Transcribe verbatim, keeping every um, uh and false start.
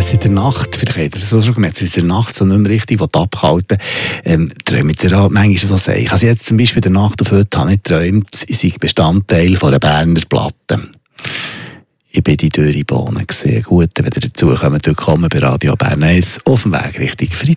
es in der Nacht, vielleicht habt ihr das auch schon gemerkt, es ist in der Nacht so nicht mehr richtig abgehalten, ähm, träumt ihr auch manchmal so sagen. Ich habe jetzt zum Beispiel in der Nacht auf heute habe ich geträumt, ich sei Bestandteil von einer Berner Platte. Ich bin die Dürre Bohnen gesehen. Gut, wenn ihr dazu kommt, willkommen bei Radio Bern eins auf dem Weg Richtung Fritz.